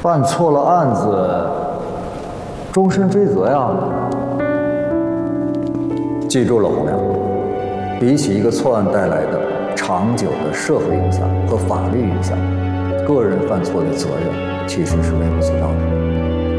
办错了案子，终身追责呀。记住了，洪亮，比起一个错案带来的长久的社会影响和法律影响，个人犯错的责任其实是微不足道的。